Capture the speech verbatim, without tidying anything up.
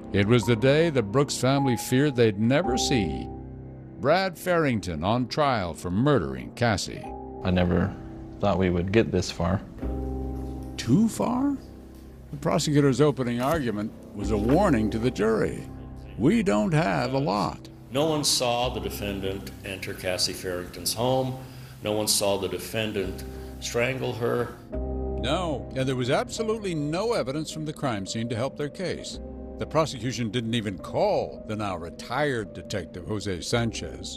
It was the day the Brooks family feared they'd never see. Brad Farrington on trial for murdering Cassie. I never thought we would get this far. Too far? The prosecutor's opening argument was a warning to the jury. We don't have a lot. No one saw the defendant enter Cassie Farrington's home. No one saw the defendant strangle her. No, and there was absolutely no evidence from the crime scene to help their case. The prosecution didn't even call the now retired detective Jose Sanchez.